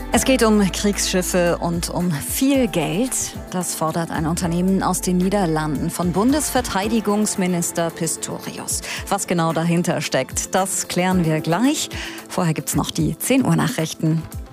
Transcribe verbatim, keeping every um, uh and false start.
Es geht um Kriegsschiffe und um viel Geld. Das fordert ein Unternehmen aus den Niederlanden von Bundesverteidigungsminister Pistorius. Was genau dahinter steckt, das klären wir gleich. Vorher gibt's noch die zehn Uhr Nachrichten.